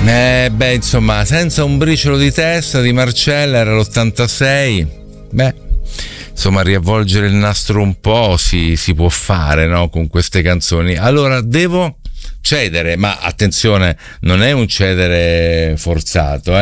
Insomma, senza un briciolo di testa di Marcella, era l'86. Insomma, riavvolgere il nastro un po' si può fare, no? Con queste canzoni. Allora devo cedere, ma attenzione, non è un cedere forzato,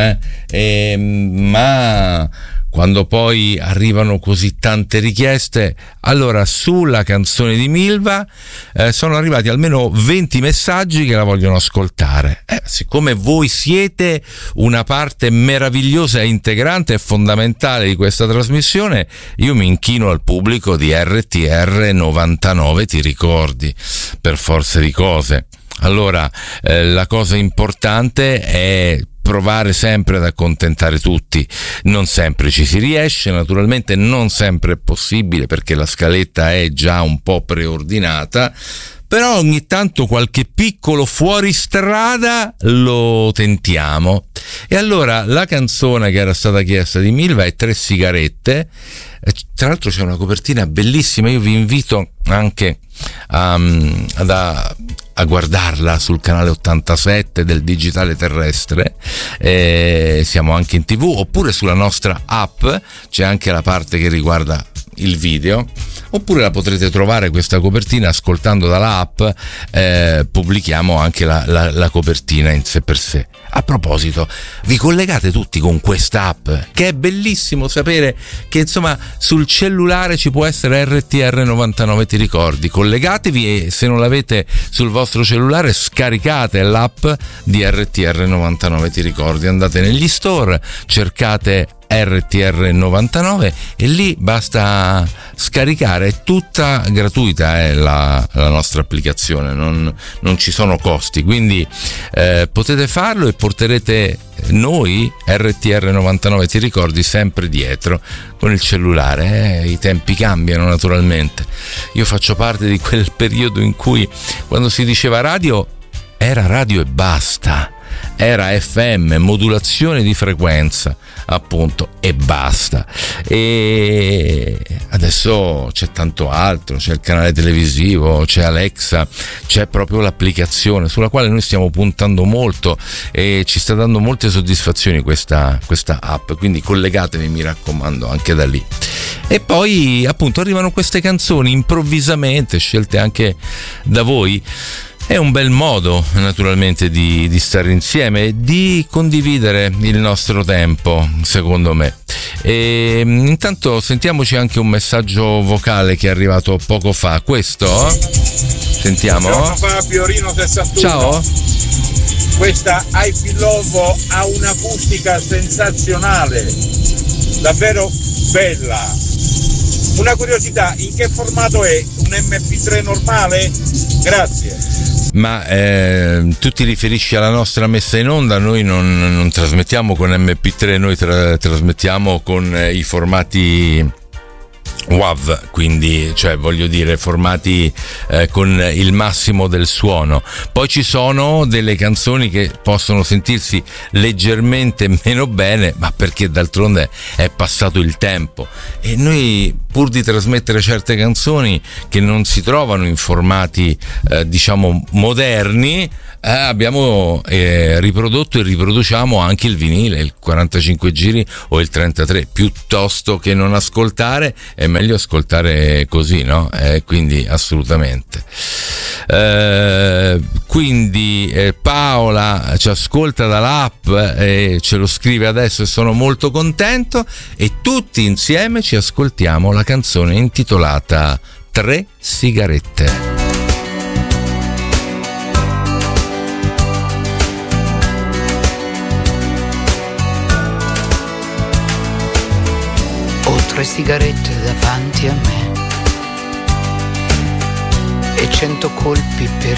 ma quando poi arrivano così tante richieste, allora sulla canzone di Milva sono arrivati almeno 20 messaggi che la vogliono ascoltare. Siccome voi siete una parte meravigliosa e integrante e fondamentale di questa trasmissione, io mi inchino al pubblico di RTR 99, ti ricordi, per forza di cose. Allora, la cosa importante è provare sempre ad accontentare tutti. Non sempre ci si riesce, naturalmente non sempre è possibile perché la scaletta è già un po' preordinata, però ogni tanto qualche piccolo fuoristrada lo tentiamo. E allora la canzone che era stata chiesta di Milva è 3 sigarette. Tra l'altro c'è una copertina bellissima, io vi invito anche a guardarla sul canale 87 del digitale terrestre, siamo anche in TV, oppure sulla nostra app c'è anche la parte che riguarda il video, oppure la potrete trovare questa copertina ascoltando dalla app. Pubblichiamo anche la copertina in sé per sé. A proposito, vi collegate tutti con questa app, che è bellissimo sapere che insomma sul cellulare ci può essere RTR 99, ti ricordi? Collegatevi e se non l'avete sul vostro cellulare scaricate l'app di RTR 99, ti ricordi? Andate negli store, cercate RTR 99 e lì basta scaricare, è tutta gratuita la nostra applicazione, non ci sono costi, quindi potete farlo e porterete noi RTR 99, ti ricordi, sempre dietro con il cellulare. I tempi cambiano naturalmente, io faccio parte di quel periodo in cui quando si diceva radio era radio e basta, era FM, modulazione di frequenza appunto e basta. E adesso c'è tanto altro, c'è il canale televisivo, c'è Alexa, c'è proprio l'applicazione sulla quale noi stiamo puntando molto e ci sta dando molte soddisfazioni questa app, quindi collegatevi, mi raccomando, anche da lì. E poi appunto arrivano queste canzoni improvvisamente, scelte anche da voi. È un bel modo naturalmente di stare insieme e di condividere il nostro tempo, secondo me. E intanto sentiamoci anche un messaggio vocale che è arrivato poco fa. Questo? Sentiamo. Buongiorno Fabio, Rino 61. Ciao. Questa I Feel Love ha un'acustica sensazionale, davvero bella. Una curiosità, in che formato è? Un MP3 normale? Grazie. Ma tu ti riferisci alla nostra messa in onda? Noi non trasmettiamo con MP3, noi trasmettiamo con i formati WAV, quindi cioè voglio dire formati con il massimo del suono. Poi ci sono delle canzoni che possono sentirsi leggermente meno bene, ma perché d'altronde è passato il tempo e noi, pur di trasmettere certe canzoni che non si trovano in formati diciamo moderni, abbiamo riprodotto e riproduciamo anche il vinile, il 45 giri o il 33, piuttosto che non ascoltare è meglio ascoltare così, no? Quindi assolutamente. Quindi Paola ci ascolta dall'app e ce lo scrive adesso e sono molto contento, e tutti insieme ci ascoltiamo la canzone intitolata 3 sigarette. Ho 3 sigarette davanti a me e 100 colpi per